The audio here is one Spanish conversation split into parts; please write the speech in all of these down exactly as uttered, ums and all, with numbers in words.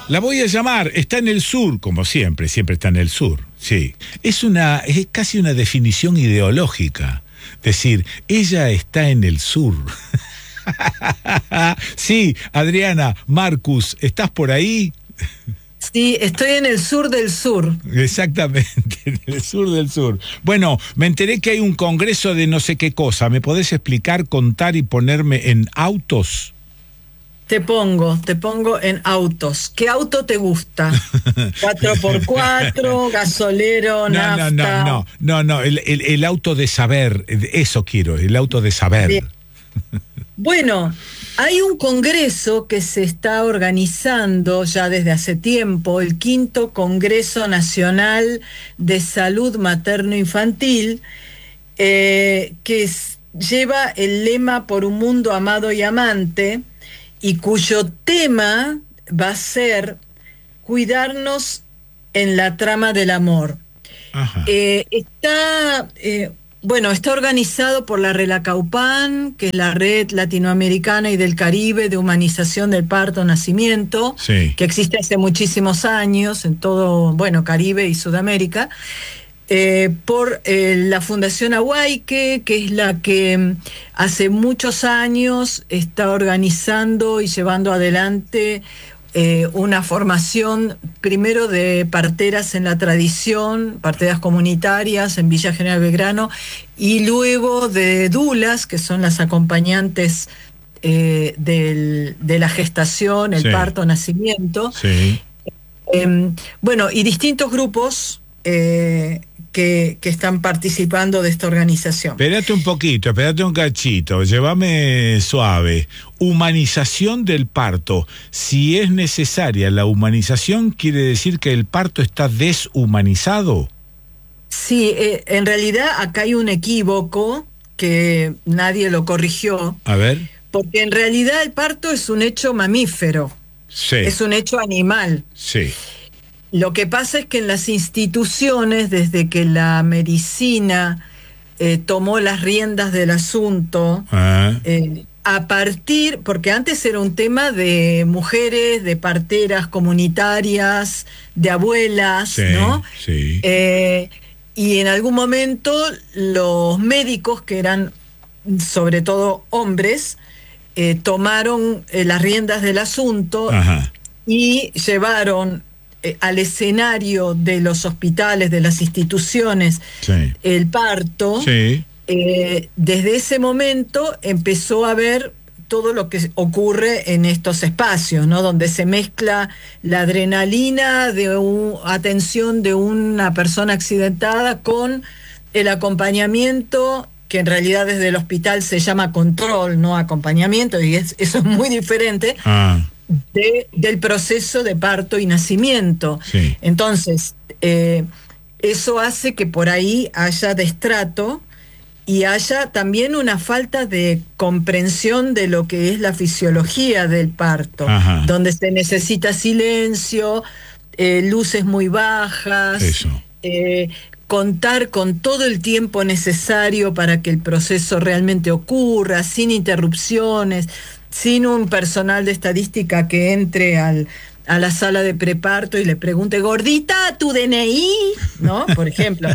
La voy a llamar, está en el sur, como siempre, siempre está en el sur, sí. Es una, es casi una definición ideológica, decir, ella está en el sur. Sí, Adriana, Marcus, ¿estás por ahí? Sí, estoy en el sur del sur. Exactamente, en el sur del sur. Bueno, me enteré que hay un congreso de no sé qué cosa. ¿Me podés explicar, contar y ponerme en autos? Te pongo, te pongo en autos. ¿Qué auto te gusta? ¿cuatro por cuatro, gasolero, no, nafta? No, no, no, no, no, el, el, el auto de saber, eso quiero, el auto de saber. Bien. Bueno, hay un congreso que se está organizando ya desde hace tiempo, el quinto Congreso Nacional de Salud Materno-Infantil, eh, que es, lleva el lema Por un mundo amado y amante, y cuyo tema va a ser cuidarnos en la trama del amor. Ajá. Eh, está... Eh, Bueno, está organizado por la RELACAUPAN, que es la Red Latinoamericana y del Caribe de Humanización del Parto-Nacimiento, sí. que existe hace muchísimos años en todo, bueno, Caribe y Sudamérica, eh, por eh, la Fundación Ahuayque, que es la que hace muchos años está organizando y llevando adelante Eh, una formación primero de parteras en la tradición, parteras comunitarias en Villa General Belgrano, y luego de dulas, que son las acompañantes eh, del, de la gestación, el sí. parto, nacimiento. Sí. Eh, bueno, y distintos grupos eh, que, que están participando de esta organización. Espérate un poquito, espérate un cachito, llévame suave. Humanización del parto. Si es necesaria la humanización, ¿quiere decir que el parto está deshumanizado? Sí, eh, en realidad acá hay un equívoco que nadie lo corrigió. A ver. Porque en realidad el parto es un hecho mamífero. Sí. Es un hecho animal. Sí. Lo que pasa es que en las instituciones, desde que la medicina eh, tomó las riendas del asunto, Ah. eh, a partir, porque antes era un tema de mujeres, de parteras comunitarias, de abuelas, sí, ¿no? Sí. Eh, y en algún momento los médicos, que eran sobre todo hombres, eh, tomaron eh, las riendas del asunto. Ajá. Y llevaron eh, al escenario de los hospitales, de las instituciones, Sí. el parto. Sí. Eh, desde ese momento empezó a ver todo lo que ocurre en estos espacios, ¿no? Donde se mezcla la adrenalina de un, atención de una persona accidentada con el acompañamiento, que en realidad desde el hospital se llama control, no acompañamiento, y es, eso es muy diferente. Ah. De, del proceso de parto y nacimiento. Sí. Entonces, eh, eso hace que por ahí haya destrato y haya también una falta de comprensión de lo que es la fisiología del parto, Ajá. donde se necesita silencio, eh, luces muy bajas, Eso. eh, contar con todo el tiempo necesario para que el proceso realmente ocurra, sin interrupciones, sin un personal de estadística que entre al, a la sala de preparto y le pregunte, gordita, ¿tu D N I? ¿No? Por ejemplo.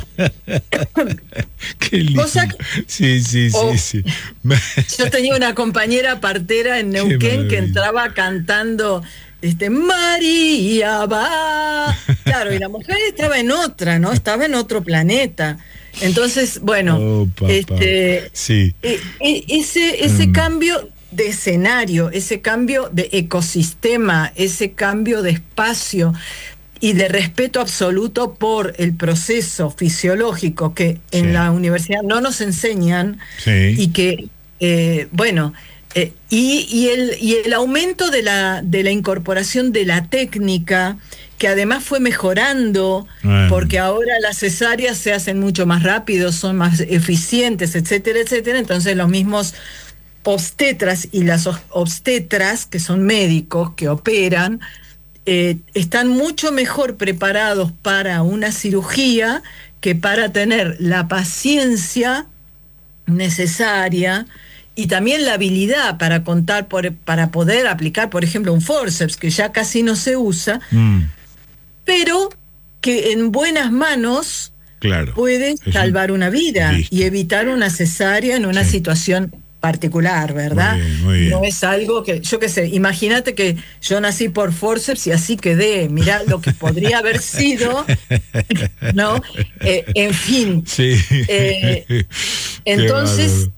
Qué lindo. Cosa que, sí, sí, oh, sí, sí. Yo tenía una compañera partera en Neuquén que entraba cantando este, María va. Claro, y la mujer estaba en otra, ¿no? Estaba en otro planeta. Entonces, bueno, oh, este, sí. e, e, ese, ese mm. cambio de escenario, ese cambio de ecosistema, ese cambio de espacio y de respeto absoluto por el proceso fisiológico que sí. en la universidad no nos enseñan, sí. y que, eh, bueno, eh, y, y, el, y el aumento de la, de la incorporación de la técnica, que además fue mejorando, bueno. porque ahora las cesáreas se hacen mucho más rápido, son más eficientes, etcétera, etcétera. Entonces los mismos obstetras y las obstetras, que son médicos que operan, eh, están mucho mejor preparados para una cirugía que para tener la paciencia necesaria y también la habilidad para contar, por, para poder aplicar, por ejemplo, un forceps, que ya casi no se usa, mm. pero que en buenas manos claro. puede salvar una vida Listo. y evitar una cesárea en una sí. situación particular, ¿verdad? Muy bien, muy bien. No es algo que, yo qué sé, imagínate que yo nací por forceps y así quedé, mirá lo que podría haber sido, ¿no? Eh, en fin. Sí. Eh, entonces,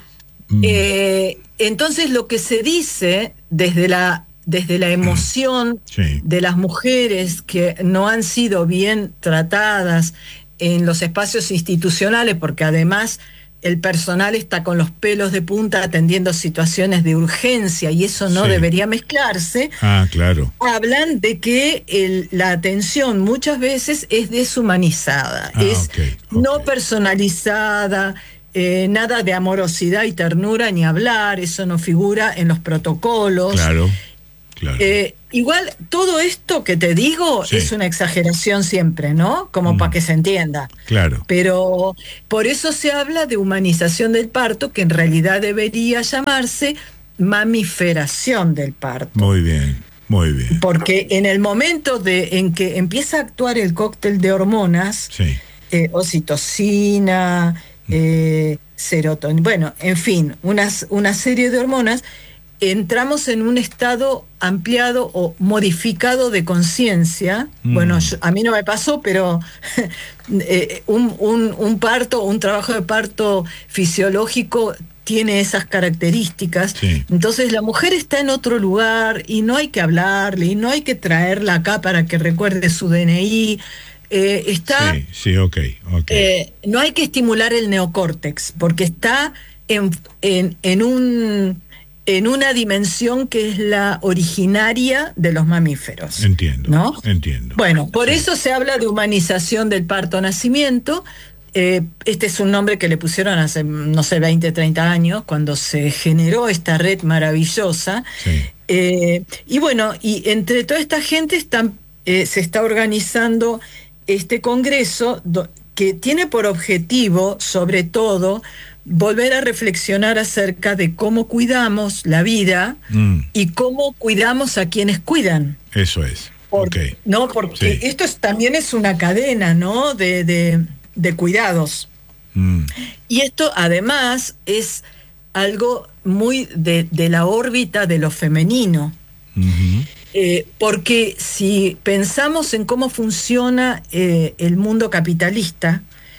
eh, entonces lo que se dice desde la, desde la emoción sí. de las mujeres que no han sido bien tratadas en los espacios institucionales, porque además el personal está con los pelos de punta atendiendo situaciones de urgencia y eso no sí. debería mezclarse. Ah, claro. Hablan de que el, la atención muchas veces es deshumanizada, ah, es okay, no okay. personalizada, eh, nada de amorosidad y ternura ni hablar, eso no figura en los protocolos. Claro. Claro. Eh, igual, todo esto que te digo sí. es una exageración siempre, ¿no? Como mm. para que se entienda. Claro. Pero por eso se habla de humanización del parto, que en realidad debería llamarse mamiferación del parto. Muy bien, muy bien. Porque en el momento de, en que empieza a actuar el cóctel de hormonas, sí. eh, oxitocina, mm. eh, serotonina, bueno, en fin, unas, una serie de hormonas, entramos en un estado ampliado o modificado de conciencia. Mm. Bueno, yo, a mí no me pasó, pero eh, un, un, un parto, un trabajo de parto fisiológico tiene esas características. Sí. Entonces la mujer está en otro lugar y no hay que hablarle, y no hay que traerla acá para que recuerde su D N I. Eh, está, sí, sí, ok, ok. Eh, no hay que estimular el neocórtex, porque está en, en, en un... en una dimensión que es la originaria de los mamíferos. Entiendo, ¿no? entiendo. Bueno, por sí. eso se habla de humanización del parto-nacimiento. Eh, este es un nombre que le pusieron hace, no sé, veinte, treinta años, cuando se generó esta red maravillosa. Sí. Eh, y bueno, y entre toda esta gente están, eh, se está organizando este congreso do, que tiene por objetivo, sobre todo, volver a reflexionar acerca de cómo cuidamos la vida mm. y cómo cuidamos a quienes cuidan. Eso es. Por, okay. No, porque sí. esto es, también es una cadena, ¿no? De, de, de cuidados. Mm. Y esto además es algo muy de, de la órbita de lo femenino. Uh-huh. Eh, porque si pensamos en cómo funciona eh, el mundo capitalista,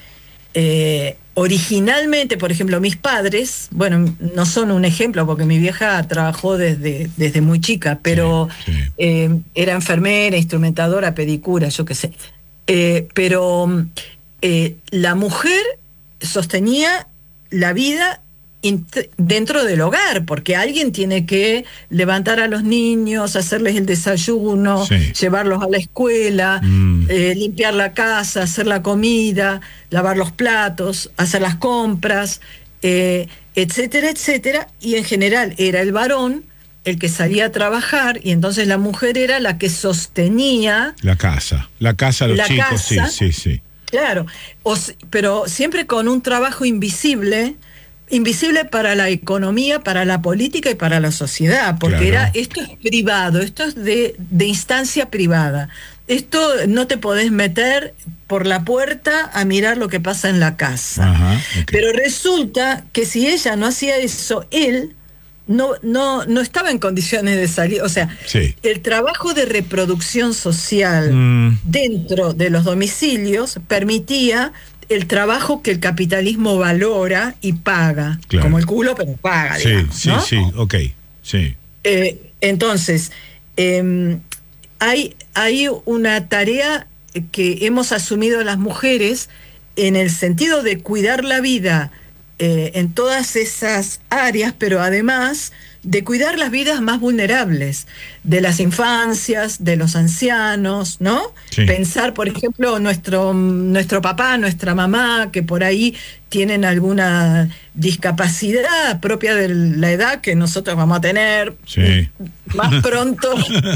eh, originalmente, por ejemplo, mis padres, bueno, no son un ejemplo porque mi vieja trabajó desde, desde muy chica, pero sí, sí. Eh, era enfermera, instrumentadora, pedicura, yo qué sé. Eh, pero eh, la mujer sostenía la vida dentro del hogar, porque alguien tiene que levantar a los niños, hacerles el desayuno, sí. llevarlos a la escuela, mm. eh, limpiar la casa, hacer la comida, lavar los platos, hacer las compras, eh, etcétera, etcétera, y en general era el varón el que salía a trabajar y entonces la mujer era la que sostenía la casa, la casa, los la chicos, casa, sí, sí, sí. Claro, o, pero siempre con un trabajo invisible, invisible para la economía, para la política y para la sociedad, porque claro. era esto es privado, esto es de, de instancia privada. Esto no te podés meter por la puerta a mirar lo que pasa en la casa. Ajá, okay. Pero resulta que si ella no hacía eso, él no, no, no estaba en condiciones de salir. O sea, sí. el trabajo de reproducción social mm. dentro de los domicilios permitía el trabajo que el capitalismo valora y paga, claro. como el culo, pero paga, sí, digamos, sí, ¿no? sí, ok, sí. Eh, entonces, eh, hay, hay una tarea que hemos asumido las mujeres en el sentido de cuidar la vida eh, en todas esas áreas, pero además de cuidar las vidas más vulnerables, de las infancias, de los ancianos, ¿no? Sí. Pensar, por ejemplo, nuestro, nuestro papá, nuestra mamá, que por ahí tienen alguna discapacidad propia de la edad que nosotros vamos a tener, sí. más pronto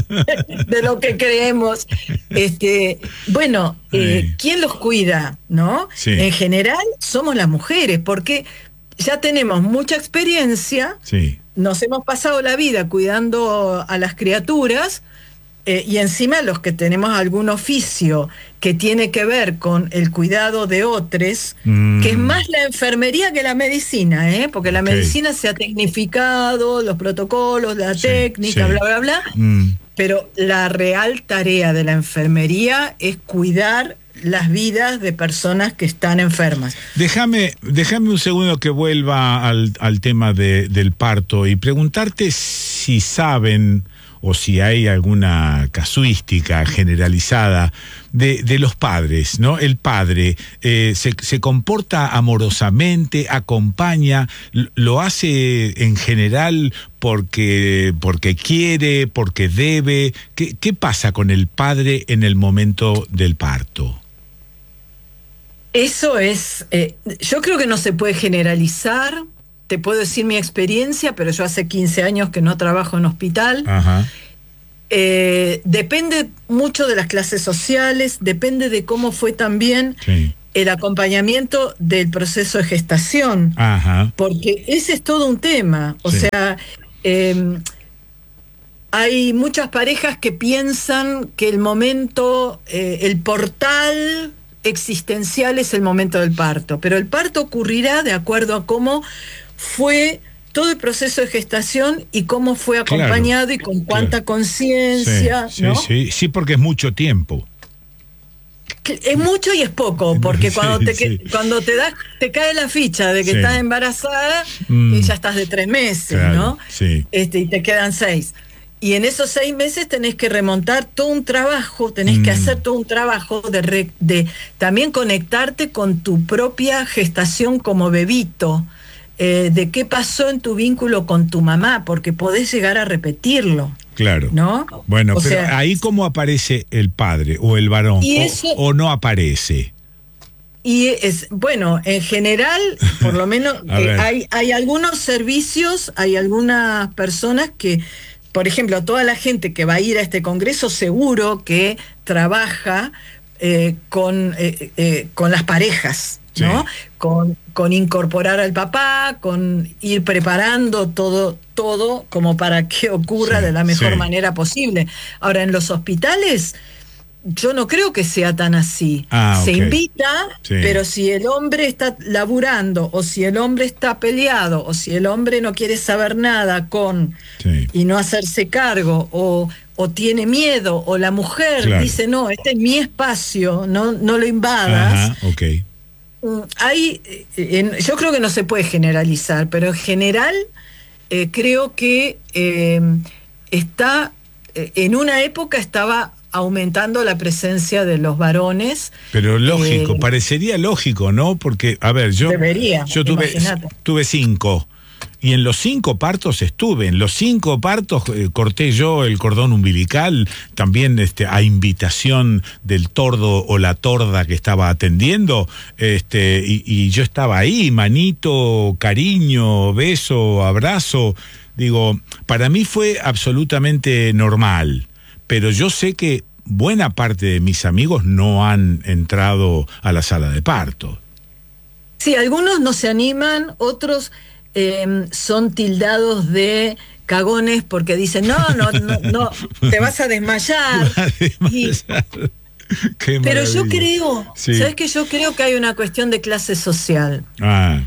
de lo que creemos. Este, bueno, eh, sí. ¿quién los cuida, no? Sí. En general somos las mujeres, porque ya tenemos mucha experiencia, sí. nos hemos pasado la vida cuidando a las criaturas, eh, y encima los que tenemos algún oficio que tiene que ver con el cuidado de otros, mm. que es más la enfermería que la medicina, ¿eh? Porque la okay. medicina se ha tecnificado, los protocolos, la sí, técnica, sí. bla, bla, bla, mm. pero la real tarea de la enfermería es cuidar las vidas de personas que están enfermas. Déjame, déjame un segundo que vuelva al, al tema de, del parto y preguntarte si saben o si hay alguna casuística generalizada de, de los padres, ¿no? El padre eh, se, se comporta amorosamente, acompaña, lo hace en general porque, porque quiere, porque debe. ¿Qué, qué pasa con el padre en el momento del parto? Eso es, eh, yo creo que no se puede generalizar. Te puedo decir mi experiencia, pero yo hace quince años que no trabajo en hospital. Ajá. Eh, depende mucho de las clases sociales, depende de cómo fue también sí. el acompañamiento del proceso de gestación. Ajá. Porque ese es todo un tema. O sí. sea, eh, hay muchas parejas que piensan que el momento, eh, el portal existencial es el momento del parto, pero el parto ocurrirá de acuerdo a cómo fue todo el proceso de gestación y cómo fue acompañado, claro, y con cuánta claro. conciencia. Sí, ¿no? sí, sí, sí, porque es mucho tiempo. Es mucho y es poco, porque sí, cuando te sí. cuando te das te cae la ficha de que sí. estás embarazada, mm. y ya estás de tres meses, claro, ¿no? Sí. Este, y te quedan seis. Y en esos seis meses tenés que remontar todo un trabajo, tenés mm. que hacer todo un trabajo de, re, de también conectarte con tu propia gestación como bebito, eh, de qué pasó en tu vínculo con tu mamá, porque podés llegar a repetirlo. Claro. ¿No? Bueno, o pero sea, ahí cómo aparece el padre o el varón, y eso, o, o no aparece. Y es, bueno, en general, por lo menos, eh, hay, hay algunos servicios, hay algunas personas que, por ejemplo, toda la gente que va a ir a este congreso seguro que trabaja eh, con, eh, eh, con las parejas, ¿no? Sí. Con, con incorporar al papá, con ir preparando todo, todo como para que ocurra sí, de la mejor sí. manera posible. Ahora, en los hospitales, yo no creo que sea tan así. Ah, se okay. invita, sí. pero si el hombre está laburando, o si el hombre está peleado, o si el hombre no quiere saber nada con sí. y no hacerse cargo, o, o tiene miedo, o la mujer claro. dice, no, este es mi espacio, no, no lo invadas. Ajá, okay. Hay, en, yo creo que no se puede generalizar, pero en general eh, creo que eh, está, eh, en una época estaba aumentando la presencia de los varones. Pero lógico, eh, parecería lógico, ¿no? Porque, a ver, yo, debería, yo tuve, tuve cinco, y en los cinco partos estuve, en los cinco partos eh, corté yo el cordón umbilical, también este, a invitación del tordo o la torda que estaba atendiendo, este, y, y yo estaba ahí, manito, cariño, beso, abrazo. Digo, para mí fue absolutamente normal. Pero yo sé que buena parte de mis amigos no han entrado a la sala de parto. Sí, algunos no se animan, otros eh, son tildados de cagones porque dicen, no, no, no, no te vas a desmayar. Va a desmayar. Y, Qué pero maravilla. yo creo, sí. ¿sabes qué? Yo creo que hay una cuestión de clase social. Ah.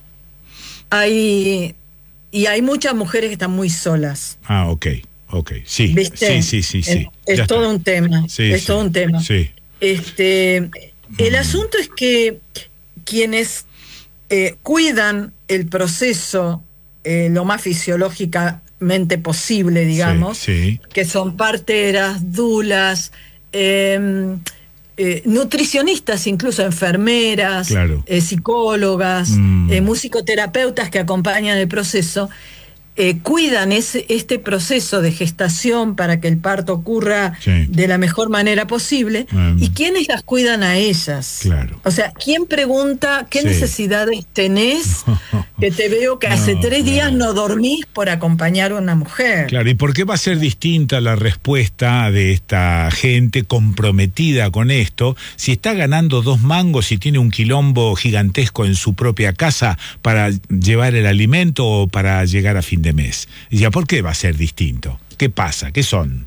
Hay, y hay muchas mujeres que están muy solas. Ah, ok. Ok, sí, ¿viste? sí, sí, sí, sí. Es, es todo un tema, sí, es sí, todo un tema. Sí. Este, el mm. asunto es que quienes eh, cuidan el proceso eh, lo más fisiológicamente posible, digamos, sí, sí. que son parteras, dulas, eh, eh, nutricionistas, incluso enfermeras, claro. eh, psicólogas, mm. eh, musicoterapeutas que acompañan el proceso. Eh, cuidan ese, este proceso de gestación para que el parto ocurra sí. de la mejor manera posible. Um, ¿Y quiénes las cuidan a ellas? Claro. O sea, ¿quién pregunta qué sí. necesidades tenés que te veo que no, hace tres claro. días no dormís por acompañar a una mujer. Claro, ¿y por qué va a ser distinta la respuesta de esta gente comprometida con esto si está ganando dos mangos y tiene un quilombo gigantesco en su propia casa para llevar el alimento o para llegar a fin de mes? Y ya, ¿por qué va a ser distinto? ¿Qué pasa? ¿Qué son?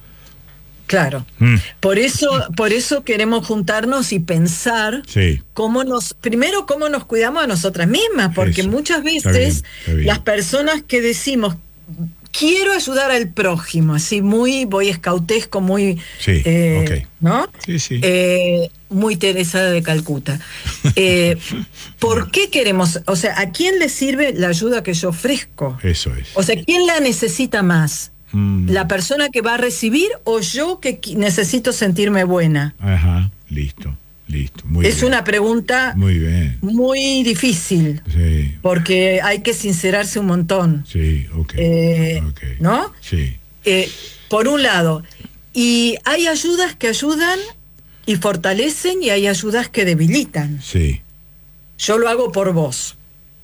Claro. Mm. Por eso, por eso queremos juntarnos y pensar Sí. cómo nos, primero cómo nos cuidamos a nosotras mismas, porque Eso. muchas Está veces bien, está bien. las personas que decimos quiero ayudar al prójimo, así muy voy escautesco, muy Sí, eh, ok. ¿no? Sí, sí. Eh, muy Teresa de Calcuta. Eh, ¿Por qué queremos? O sea, ¿a quién le sirve la ayuda que yo ofrezco? Eso es. O sea, ¿quién la necesita más? Mm. ¿La persona que va a recibir o yo que qui- necesito sentirme buena? Ajá, listo, listo. Muy Es bien. una pregunta Muy bien. muy difícil, Sí, porque hay que sincerarse un montón. sí, ok. Eh, ok. ¿no? Sí, Eh, por un lado, y hay ayudas que ayudan y fortalecen y hay ayudas que debilitan. sí. Yo lo hago por vos.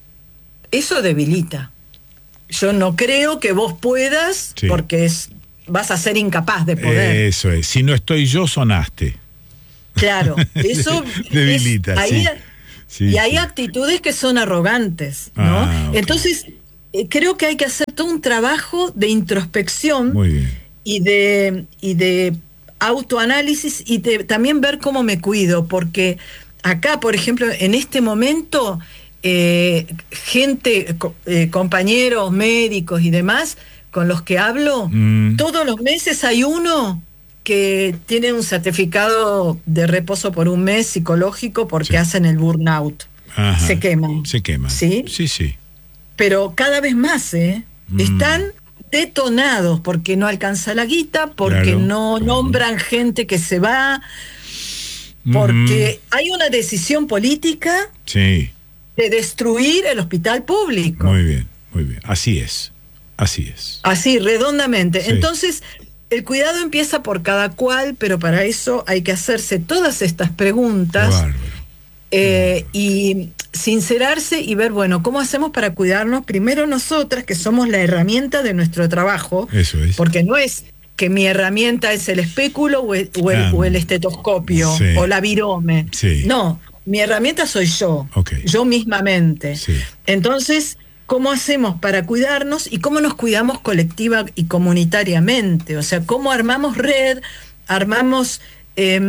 Eso debilita. Yo no creo que vos puedas, Sí. porque es, vas a ser incapaz de poder. Eso es. Si no estoy yo, sonaste. Claro, eso Debilita, es- ahí, sí. Sí, y hay sí. actitudes que son arrogantes, ¿no? Ah, ok. Entonces, eh, creo que hay que hacer todo un trabajo de introspección Muy bien. y de, y de autoanálisis y de también ver cómo me cuido, porque acá, por ejemplo, en este momento, eh, gente, co- eh, compañeros, médicos y demás, con los que hablo, Mm. todos los meses hay uno que tiene un certificado de reposo por un mes psicológico porque Sí. hacen el burnout. Ajá. Se queman. Se queman. ¿Sí? Sí, sí. Pero cada vez más, ¿eh? Mm. Están detonados porque no alcanza la guita, porque Claro, no claro. nombran gente que se va, porque hay una decisión política Sí, de destruir el hospital público. muy bien, muy bien. Así es, así es. Así, redondamente. Sí. Entonces, el cuidado empieza por cada cual, pero para eso hay que hacerse todas estas preguntas. Qué bárbaro. Eh, y sincerarse y ver, bueno, ¿cómo hacemos para cuidarnos? Primero nosotras, que somos la herramienta de nuestro trabajo, Eso es. porque no es que mi herramienta es el espéculo o el, o el- Ah, o el estetoscopio sí. o la virome. Sí. No, mi herramienta soy yo, Ok. yo mismamente. Sí. Entonces, ¿cómo hacemos para cuidarnos y cómo nos cuidamos colectiva y comunitariamente? O sea, ¿cómo armamos red, armamos eh,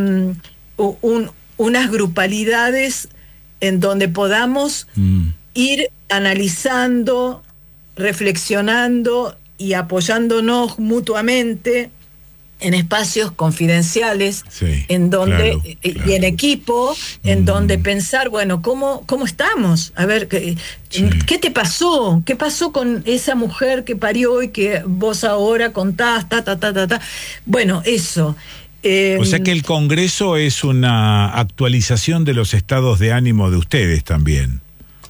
un, unas grupalidades en donde podamos Mm. ir analizando, reflexionando y apoyándonos mutuamente en espacios confidenciales, Sí, en donde claro, y- y claro. en equipo, en Mm. donde pensar, bueno, ¿cómo, cómo estamos? A ver, ¿qué, Sí. ¿qué te pasó? ¿Qué pasó con esa mujer que parió y que vos ahora contás? Ta, ta, ta, ta, ta. Bueno, eso. Eh, O sea que el Congreso es una actualización de los estados de ánimo de ustedes también.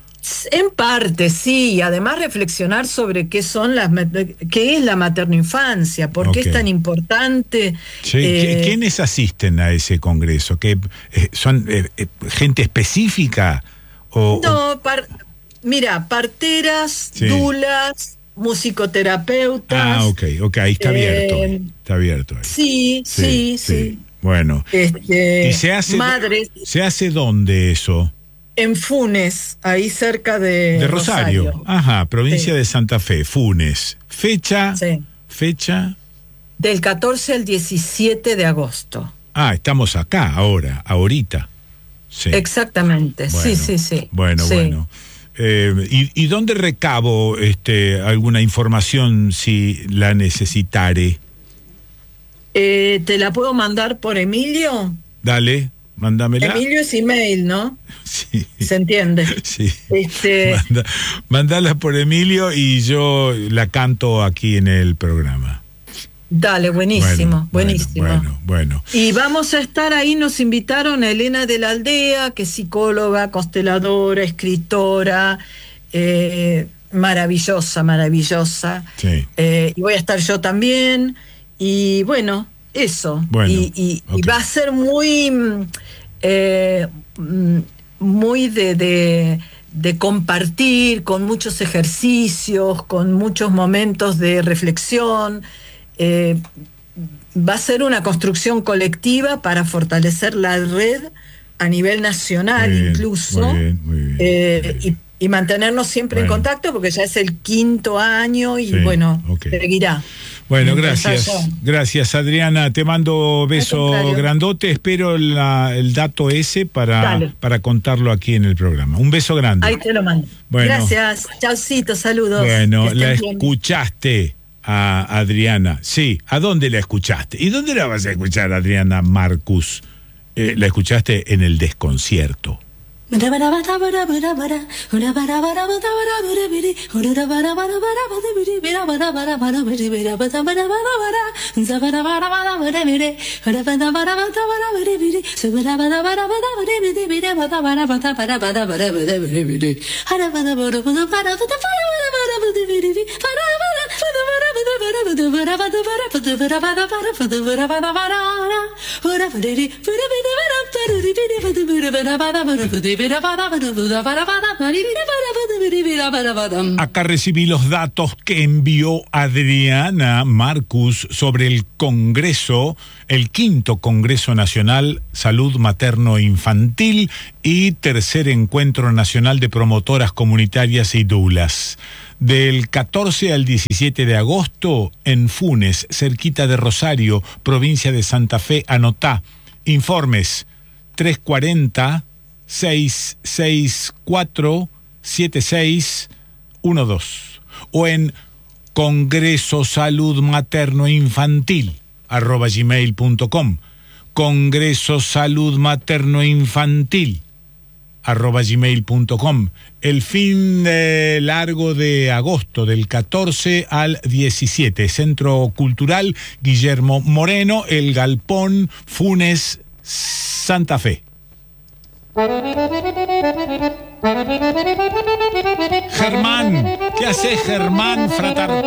En parte, sí, y además reflexionar sobre qué son las mat- qué es la maternoinfancia, por qué Ok. es tan importante. Sí, eh, ¿quiénes asisten a ese Congreso? ¿Que eh, son eh, eh, gente específica o, o- no, par- mira, parteras, Sí. dulas, musicoterapeutas. Ah, ok, ok, ahí está abierto, eh, está abierto ahí. Sí, sí, sí. Bueno, Este, ¿y se hace madres se hace dónde eso? en Funes, ahí cerca de, De Rosario. Ajá, provincia Sí. de Santa Fe, Funes. Fecha, Sí. fecha. Del catorce al diecisiete de agosto. Ah, estamos acá ahora, ahorita. Sí. Exactamente, Bueno, sí, sí, sí. Bueno, Sí. bueno. Eh, ¿y, ¿Y dónde recabo este, alguna información si la necesitare? Eh, ¿te la puedo mandar por Emilio? Dale, mándamela. Emilio es email, ¿no? Sí. Se entiende. Sí. Este, Manda- mandala por Emilio y yo la canto aquí en el programa. dale, buenísimo, Bueno, buenísimo. Bueno, bueno. Y vamos a estar ahí, nos invitaron a Elena de la Aldea, que es psicóloga, consteladora, escritora, eh, maravillosa, maravillosa. Sí. Eh, y voy a estar yo también. Y bueno, eso. Bueno, y, y- y ok. va a ser muy, mm, eh, mm, muy de, de, de compartir, con muchos ejercicios, con muchos momentos de reflexión. Eh, va a ser una construcción colectiva para fortalecer la red a nivel nacional, muy bien, incluso, muy bien, muy bien, eh, muy bien. Y, y mantenernos siempre bueno. en contacto, porque ya es el quinto año y sí, bueno, okay. seguirá. Bueno, gracias. Gracias, Adriana. Te mando beso grandote. Espero la, el dato ese para, para contarlo aquí en el programa. Un beso grande. Ahí te lo mando. Bueno, gracias. Chaucito, saludos. Bueno, la escuchaste a Adriana. Sí, ¿a dónde la escuchaste? ¿Y dónde la vas a escuchar, Adriana Marcus? Eh, la escuchaste en el desconcierto. Acá recibí los datos que envió Adriana Marcus sobre el Congreso, el quinto Congreso Nacional Salud Materno-Infantil y tercer Encuentro Nacional de Promotoras Comunitarias y Doulas. Del catorce al diecisiete de agosto en Funes, cerquita de Rosario, provincia de Santa Fe, anotá. Informes tres cuarenta, seis seis cuatro, siete seis uno dos o en Congreso Salud Materno Infantil arroba gmail punto com, Congreso Salud Materno Infantil arroba gmail punto com. El fin de largo de agosto, del catorce al diecisiete, Centro Cultural Guillermo Moreno, El Galpón, Funes, Santa Fe. Germán, ¿qué haces, Germán Fratar?